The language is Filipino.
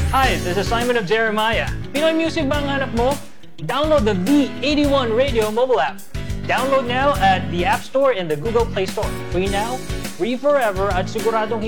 Hi, this is Simon of Jeremiah. Pinoy music ba ang hanap mo? Download the V81 Radio mobile app. Download now at the App Store and the Google Play Store. Free now, free forever, at siguradong